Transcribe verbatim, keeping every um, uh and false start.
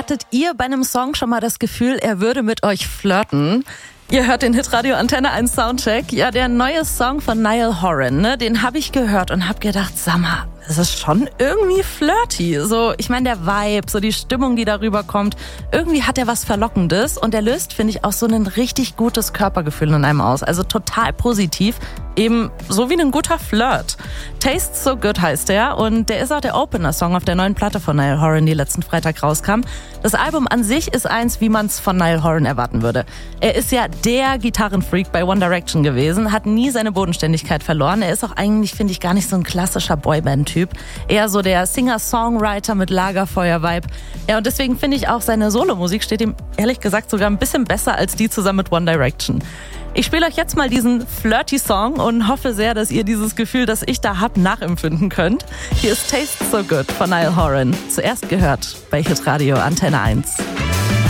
Hattet ihr bei einem Song schon mal das Gefühl, er würde mit euch flirten? Ihr hört den Hitradio Antenne eins Soundcheck. Ja, der neue Song von Niall Horan, ne, den habe ich gehört und habe gedacht, sag mal, das ist schon irgendwie flirty. So, ich meine, der Vibe, so die Stimmung, die darüber kommt, irgendwie hat er was Verlockendes und er löst, finde ich, auch so ein richtig gutes Körpergefühl in einem aus. Also total positiv, eben so wie ein guter Flirt. Tastes So Good heißt er und der ist auch der Opener-Song auf der neuen Platte von Niall Horan, die letzten Freitag rauskam. Das Album an sich ist eins, wie man es von Niall Horan erwarten würde. Er ist ja der Gitarrenfreak bei One Direction gewesen, hat nie seine Bodenständigkeit verloren. Er ist auch eigentlich, finde ich, gar nicht so ein klassischer Boyband-Typ. Eher so der Singer-Songwriter mit Lagerfeuer-Vibe. Ja, und deswegen finde ich auch, seine Solomusik steht ihm ehrlich gesagt sogar ein bisschen besser als die zusammen mit One Direction. Ich spiele euch jetzt mal diesen flirty Song und hoffe sehr, dass ihr dieses Gefühl, das ich da hab, nachempfinden könnt. Hier ist Tastes So Good von Niall Horan. Zuerst gehört bei Hitradio Antenne eins.